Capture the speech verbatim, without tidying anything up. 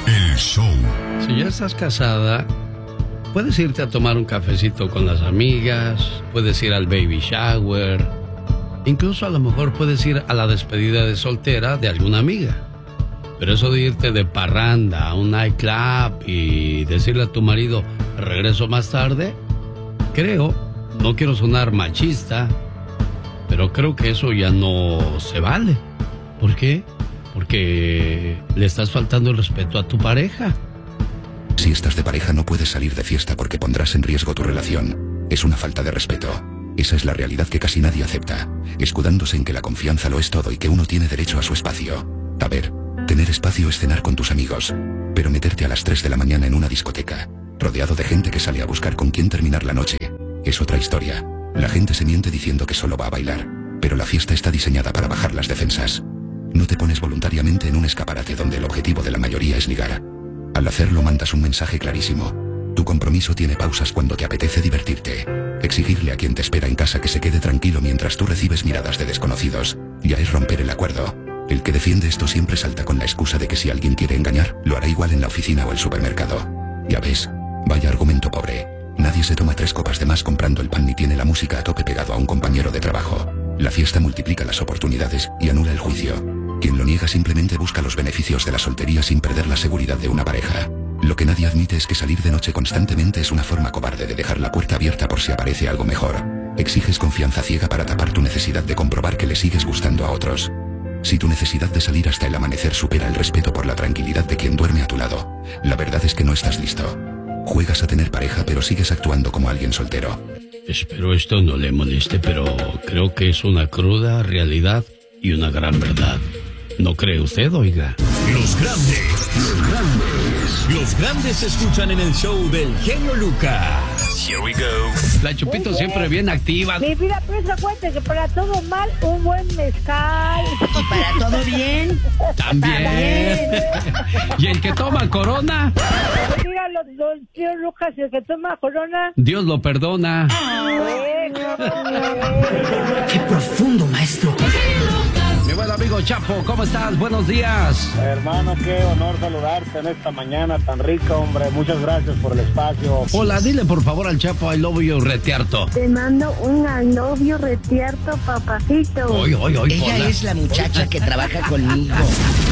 El show. Si ya estás casada, puedes irte a tomar un cafecito con las amigas, puedes ir al baby shower, incluso a lo mejor puedes ir a la despedida de soltera de alguna amiga. Pero eso de irte de parranda a un nightclub y decirle a tu marido, regreso más tarde, creo, no quiero sonar machista, pero creo que eso ya no se vale. ¿Por qué? Porque le estás faltando el respeto a tu pareja. Si estás de pareja no puedes salir de fiesta porque pondrás en riesgo tu relación. Es una falta de respeto. Esa es la realidad que casi nadie acepta, escudándose en que la confianza lo es todo y que uno tiene derecho a su espacio. A ver, tener espacio es cenar con tus amigos, pero meterte a las tres de la mañana en una discoteca, rodeado de gente que sale a buscar con quién terminar la noche, es otra historia. La gente se miente diciendo que solo va a bailar, pero la fiesta está diseñada para bajar las defensas. No te pones voluntariamente en un escaparate donde el objetivo de la mayoría es ligar. Al hacerlo mandas un mensaje clarísimo. Tu compromiso tiene pausas cuando te apetece divertirte. Exigirle a quien te espera en casa que se quede tranquilo mientras tú recibes miradas de desconocidos ya es romper el acuerdo. El que defiende esto siempre salta con la excusa de que si alguien quiere engañar, lo hará igual en la oficina o el supermercado. Ya ves, vaya argumento pobre. Nadie se toma tres copas de más comprando el pan ni tiene la música a tope pegado a un compañero de trabajo. La fiesta multiplica las oportunidades y anula el juicio. Quien lo niega simplemente busca los beneficios de la soltería sin perder la seguridad de una pareja. Lo que nadie admite es que salir de noche constantemente es una forma cobarde de dejar la puerta abierta por si aparece algo mejor. Exiges confianza ciega para tapar tu necesidad de comprobar que le sigues gustando a otros. Si tu necesidad de salir hasta el amanecer supera el respeto por la tranquilidad de quien duerme a tu lado, la verdad es que no estás listo. Juegas a tener pareja pero sigues actuando como alguien soltero. Espero esto no le moleste, pero creo que es una cruda realidad y una gran verdad. ¿No cree usted, oiga? Los grandes, los grandes, los grandes se escuchan en el show del genio Lucas. Here we go. La Chupito siempre bien activa. Mi vida, pero acuérdate que para todo mal, un buen mezcal. ¿Y para todo bien? También. También. ¿Y el que toma Corona? Mira, los, los tío Lucas, el que toma Corona. Dios lo perdona. ¡Qué profundo, maestro! Mi buen amigo Chapo, ¿cómo estás? Buenos días. Hermano, qué honor saludarte en esta mañana tan rica, hombre. Muchas gracias por el espacio. Hola, dile por favor al Chapo I love you retierto. Te mando un I love you retierto, papacito. Oy, oy, oy, Ella hola. es la muchacha que trabaja conmigo.